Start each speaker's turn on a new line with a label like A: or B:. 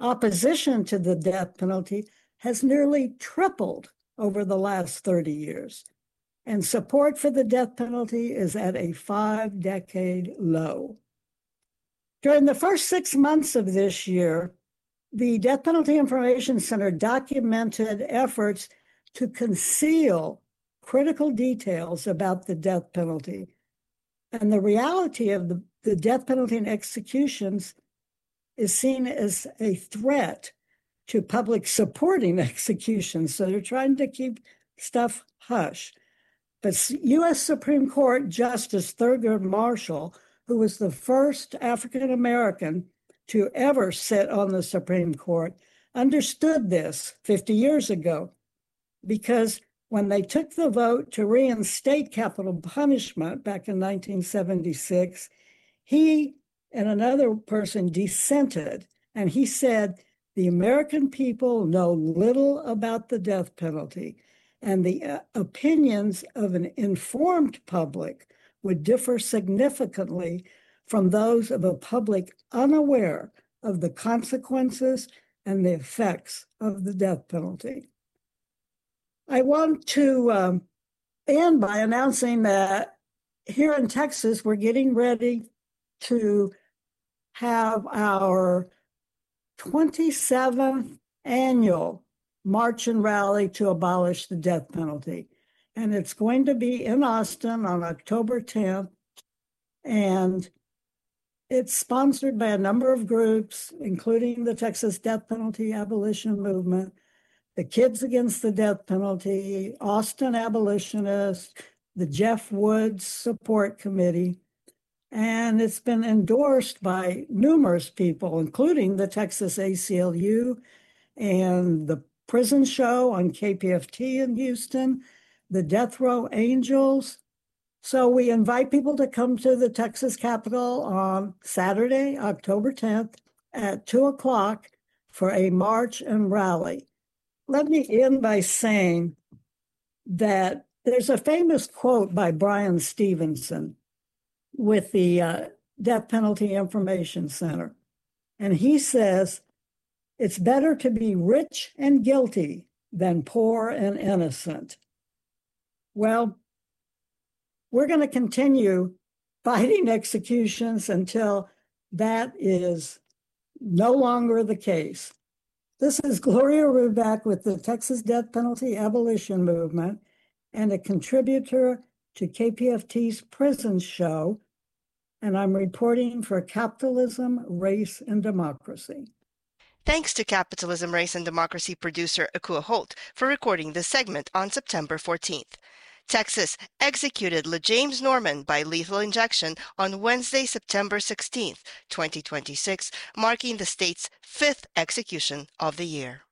A: opposition to the death penalty has nearly tripled over the last 30 years, and support for the death penalty is at a 5-decade low. During the first 6 months of this year, the Death Penalty Information Center documented efforts to conceal critical details about the death penalty. And the reality of the death penalty and executions is seen as a threat to public supporting executions. So they're trying to keep stuff hush. But U.S. Supreme Court Justice Thurgood Marshall, who was the first African American to ever sit on the Supreme Court, understood this 50 years ago, because when they took the vote to reinstate capital punishment back in 1976, he and another person dissented, and he said, the American people know little about the death penalty, and the opinions of an informed public would differ significantly from those of a public unaware of the consequences and the effects of the death penalty. I want to end by announcing that here in Texas, we're getting ready to have our 27th annual March and Rally to abolish the death penalty. And it's going to be in Austin on October 10th. And it's sponsored by a number of groups, including the Texas Death Penalty Abolition Movement, the Kids Against the Death Penalty, Austin Abolitionists, the Jeff Woods Support Committee. And it's been endorsed by numerous people, including the Texas ACLU and the Prison Show on KPFT in Houston, the Death Row Angels. So we invite people to come to the Texas Capitol on Saturday, October 10th at 2 o'clock for a march and rally. Let me end by saying that there's a famous quote by Brian Stevenson with the Death Penalty Information Center. And he says, it's better to be rich and guilty than poor and innocent. Well, we're going to continue fighting executions until that is no longer the case. This is Gloria Ruback with the Texas Death Penalty Abolition Movement and a contributor to KPFT's Prison Show, and I'm reporting for Capitalism, Race, and Democracy.
B: Thanks to Capitalism, Race, and Democracy producer Akua Holt for recording this segment on September 14th. Texas executed LeJames Norman by lethal injection on Wednesday, September 16th, 2026, marking the state's 5th execution of the year.